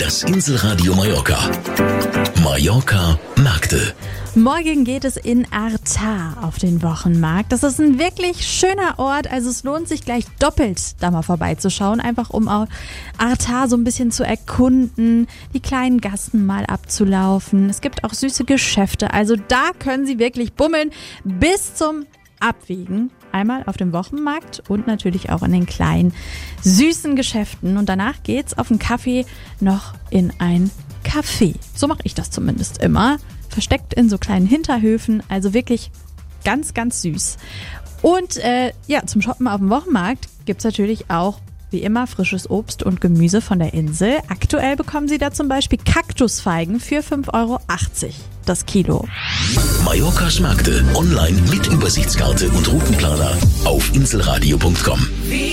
Das Inselradio Mallorca. Mallorca Märkte. Morgen geht es in Artà auf den Wochenmarkt. Das ist ein wirklich schöner Ort, also es lohnt sich gleich doppelt da mal vorbeizuschauen, einfach um auch Artà so ein bisschen zu erkunden, die kleinen Gassen mal abzulaufen. Es gibt auch süße Geschäfte, also da können Sie wirklich bummeln bis zum Abwiegen. Einmal auf dem Wochenmarkt und natürlich auch in den kleinen, süßen Geschäften. Und danach geht's auf einen Kaffee noch in ein Café. So mache ich das zumindest immer. Versteckt in so kleinen Hinterhöfen. Also wirklich ganz, ganz süß. Und zum Shoppen auf dem Wochenmarkt gibt's natürlich auch wie immer frisches Obst und Gemüse von der Insel. Aktuell bekommen Sie da zum Beispiel Kaktusfeigen für 5,80 Euro das Kilo. Mallorcas Märkte online mit Übersichtskarte und Routenplaner auf inselradio.com.